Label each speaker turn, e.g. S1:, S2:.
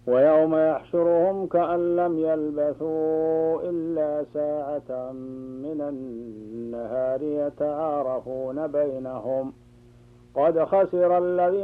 S1: ويوم يحشرهم كأن لم يلبثوا إلا ساعة من النهار يتعارفون بينهم قد خسر الذين